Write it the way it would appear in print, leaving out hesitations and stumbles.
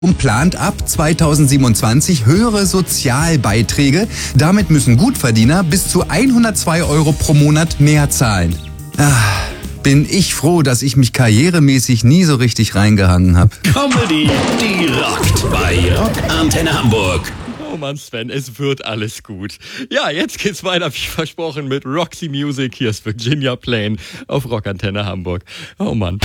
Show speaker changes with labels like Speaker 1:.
Speaker 1: Und plant ab 2027 höhere Sozialbeiträge. Damit müssen Gutverdiener bis zu 102 Euro pro Monat mehr zahlen. Bin ich froh, dass ich mich karrieremäßig nie so richtig reingehangen habe.
Speaker 2: Comedy, die rockt bei Rock Antenne Hamburg.
Speaker 3: Oh Mann, Sven, es wird alles gut. Ja, jetzt geht's weiter, wie versprochen, mit Roxy Music. Hier ist Virginia Plain auf Rock Antenne Hamburg. Oh Mann.